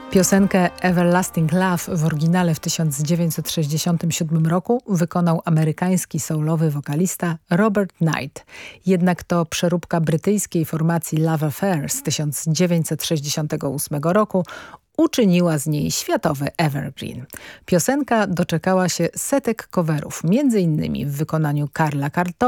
Piosenkę Everlasting Love w oryginale w 1967 roku wykonał amerykański soulowy wokalista Robert Knight. Jednak to przeróbka brytyjskiej formacji Love Affair z 1968 roku uczyniła z niej światowy evergreen. Piosenka doczekała się setek coverów, m.in. w wykonaniu Karla Carltona,